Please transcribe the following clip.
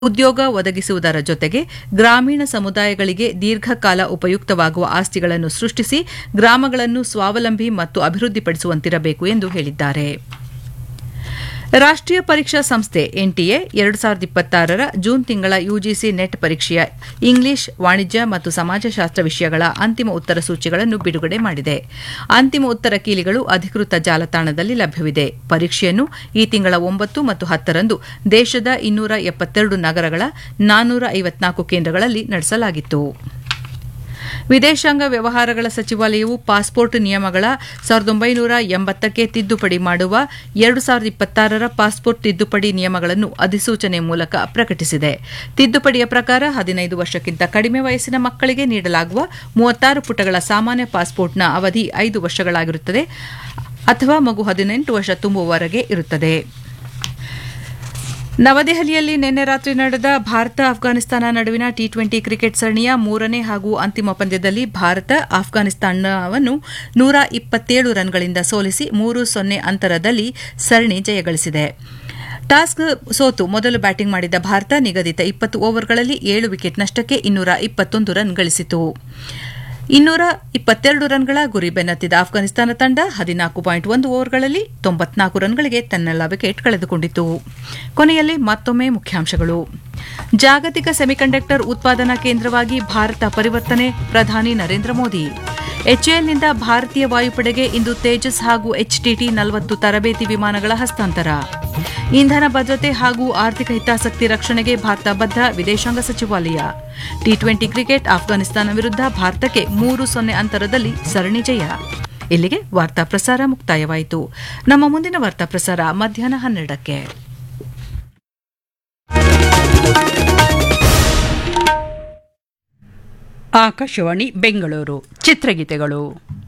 ಉದ್ಯೋಗ ಒದಗಿಸುವುದರ ಜೊತೆಗೆ ಗ್ರಾಮೀಣ ಸಮುದಾಯಗಳಿಗೆ ದೀರ್ಘಕಾಲ ಉಪಯುಕ್ತವಾಗುವ ಆಸ್ತಿಗಳನ್ನು ಸೃಷ್ಟಿಸಿ ಗ್ರಾಮಗಳನ್ನು ಸ್ವಾವಲಂಬಿ ಮತ್ತು ಅಭಿವೃದ್ಧಿಪಡಿಸುವಂತಿರಬೇಕು ಎಂದು ಹೇಳಿದ್ದಾರೆ. ರಾಷ್ಟ್ರೀಯ ಪರೀಕ್ಷಾ ಸಂಸ್ಥೆ ಎನ್ಟಿಎ 2026ರ ಜೂನ್ ತಿಂಗಳ ಯುಜಿಸಿ ನೆಟ್ ಪರೀಕ್ಷೆಯ ಇಂಗ್ಲಿಷ್, ವಾಣಿಜ್ಯ ಮತ್ತು ಸಮಾಜಶಾಸ್ತ್ರ ವಿಷಯಗಳ ಅಂತಿಮ ಉತ್ತರ ಸೂಚಿಗಳನ್ನು ಬಿಡುಗಡೆ ಮಾಡಿದೆ. ಅಂತಿಮ ಉತ್ತರ ಕೀಲಿಗಳು ಅಧಿಕೃತ ಜಾಲತಾಣದಲ್ಲಿ ಲಭ್ಯವಿದೆ. ಪರೀಕ್ಷೆಯನ್ನು ಈ ತಿಂಗಳ 9 ಮತ್ತು 10ರಂದು ದೇಶದ 272 ನಗರಗಳ 454 ಕೇಂದ್ರಗಳಲ್ಲಿ ನಡೆಸಲಾಗಿತ್ತು. ವಿದೇಶಾಂಗ ವ್ಯವಹಾರಗಳ ಸಚಿವಾಲಯವು ಪಾಸ್ಪೋರ್ಟ್ ನಿಯಮಗಳ 1980ಕ್ಕೆ ತಿದ್ದುಪಡಿ ಮಾಡುವ 2026ರ ಪಾಸ್ಪೋರ್ಟ್ ತಿದ್ದುಪಡಿ ನಿಯಮಗಳನ್ನು ಅಧಿಸೂಚನೆ ಮೂಲಕ ಪ್ರಕಟಿಸಿದೆ. ತಿದ್ದುಪಡಿಯ ಪ್ರಕಾರ 15 ವರ್ಷಕ್ಕಿಂತ ಕಡಿಮೆ ವಯಸ್ಸಿನ ಮಕ್ಕಳಿಗೆ ನೀಡಲಾಗುವ 36 ಪುಟಗಳ ಸಾಮಾನ್ಯ ಪಾಸ್ಪೋರ್ಟ್ನ ಅವಧಿ 5 ವರ್ಷಗಳಾಗಿರುತ್ತದೆ ಅಥವಾ ಮಗು 18 ವರ್ಷ ತುಂಬುವವರೆಗೆ ಇರುತ್ತದೆ. ನವದೆಹಲಿಯಲ್ಲಿ ನಿನ್ನೆ ರಾತ್ರಿ ನಡೆದ ಭಾರತ ಅಫ್ಘಾನಿಸ್ತಾನ ನಡುವಿನ ಟಿ20 ಕ್ರಿಕೆಟ್ ಸರಣಿಯ 3ನೇ ಹಾಗೂ ಅಂತಿಮ ಪಂದ್ಯದಲ್ಲಿ ಭಾರತ ಅಫ್ಘಾನಿಸ್ತಾನವನ್ನು 127 ರನ್ಗಳಿಂದ ಸೋಲಿಸಿ 3-0 ಅಂತರದಲ್ಲಿ ಸರಣಿ ಜಯಗಳಿಸಿದೆ. ಟಾಸ್ ಸೋತು ಮೊದಲು ಬ್ಯಾಟಿಂಗ್ ಮಾಡಿದ ಭಾರತ ನಿಗದಿತ 20 ಓವರ್ಗಳಲ್ಲಿ 7 ವಿಕೆಟ್ ನಷ್ಟಕ್ಕೆ 221 ರನ್ ಗಳಿಸಿತು. 222 ರನ್ಗಳ ಗುರಿ ಬೆನ್ನತ್ತಿದ ಅಫ್ಘಾನಿಸ್ತಾನ ತಂಡ 14.1 ಓವರ್ಗಳಲ್ಲಿ 94 ರನ್ಗಳಿಗೆ ತನ್ನೆಲ್ಲ ವಿಕೆಟ್ ಕಳೆದುಕೊಂಡಿತು. ಕೊನೆಯಲ್ಲಿ ಮತ್ತೊಮ್ಮೆ ಮುಖ್ಯಾಂಶಗಳು. ಜಾಗತಿಕ ಸೆಮಿಕಂಡಕ್ಟರ್ ಉತ್ಪಾದನಾ ಕೇಂದ್ರವಾಗಿ ಭಾರತ ಪರಿವರ್ತನೆ, ಪ್ರಧಾನಿ ನರೇಂದ್ರ ಮೋದಿ. ಎಚ್ಎಎಲ್ನಿಂದ ಭಾರತೀಯ ವಾಯುಪಡೆಗೆ ಇಂದು ತೇಜಸ್ ಹಾಗೂ ಎಚ್ಟಿಟಿ 40 ತರಬೇತಿ ವಿಮಾನಗಳ ಹಸ್ತಾಂತರ. ಇಂಧನ ಭದ್ರತೆ ಹಾಗೂ ಆರ್ಥಿಕ ಹಿತಾಸಕ್ತಿ ರಕ್ಷಣೆಗೆ ಭಾರತ ಬದ್ಧ, ವಿದೇಶಾಂಗ ಸಚಿವಾಲಯ. ಟಿ20 ಕ್ರಿಕೆಟ್ ಅಫ್ಘಾನಿಸ್ತಾನ ವಿರುದ್ಧ ಭಾರತಕ್ಕೆ 3-0 ಅಂತರದಲ್ಲಿ ಸರಣಿ ಜಯ. ಇಲ್ಲಿಗೆ ವಾರ್ತಾ ಪ್ರಸಾರ ಮುಕ್ತಾಯವಾಯಿತು. ನಮ್ಮ ಮುಂದಿನ ವಾರ್ತಾ ಪ್ರಸಾರ ಮಧ್ಯಾಹ್ನ 12ಕ್ಕೆ. ಆಕಾಶವಾಣಿ ಬೆಂಗಳೂರು ಚಿತ್ರಗೀತೆಗಳು.